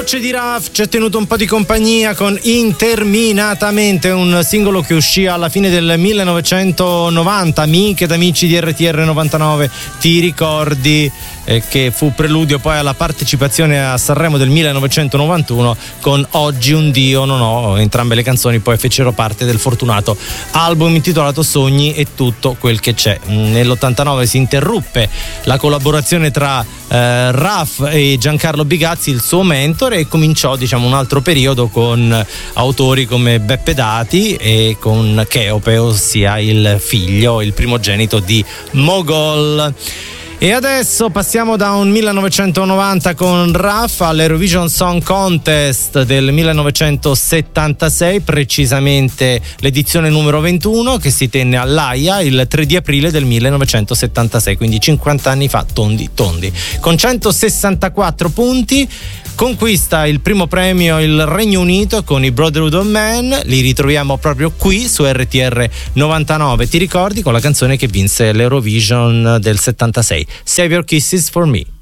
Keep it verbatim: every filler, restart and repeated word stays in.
voce di Raf ci ha tenuto un po' di compagnia con Interminatamente, un singolo che uscì alla fine del millenovecentonovanta. Amiche ed amici di R T R novantanove, ti ricordi? Eh, che fu preludio poi alla partecipazione a Sanremo del millenovecentonovantuno con Oggi un Dio non ho. Entrambe le canzoni poi fecero parte del fortunato album intitolato Sogni e tutto quel che c'è. Nell'ottantanove si interruppe la collaborazione tra eh, Raf e Giancarlo Bigazzi, il suo mentore, e cominciò, diciamo, un altro periodo con autori come Beppe Dati e con Cheope, ossia il figlio, il primogenito di Mogol. E adesso passiamo da un millenovecentonovanta con Raf all'Eurovision Song Contest del millenovecentosettantasei, precisamente l'edizione numero ventuno, che si tenne all'Aia il tre di aprile del millenovecentosettantasei, quindi cinquanta anni fa tondi tondi. Con centosessantaquattro punti conquista il primo premio il Regno Unito con i Brotherhood of Man. Li ritroviamo proprio qui su R T R novantanove, ti ricordi, con la canzone che vinse l'Eurovision del settantasei, Save Your Kisses for Me.